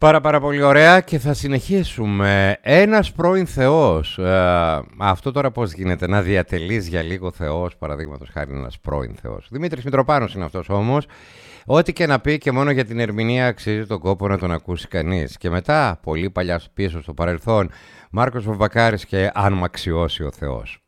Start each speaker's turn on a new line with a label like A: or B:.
A: Πάρα πολύ ωραία και θα συνεχίσουμε. Ένας πρώην θεός. Αυτό τώρα πώς γίνεται, να διατελείς για λίγο θεός, παραδείγματος χάρη ένας πρώην θεός. Δημήτρης Μητροπάνος είναι αυτός όμως. Ό,τι και να πει και μόνο για την ερμηνεία αξίζει τον κόπο να τον ακούσει κανείς. Και μετά, πολύ παλιά πίσω στο παρελθόν, Μάρκος Βαμβακάρης και «Αν μ' αξιώσει ο Θεός».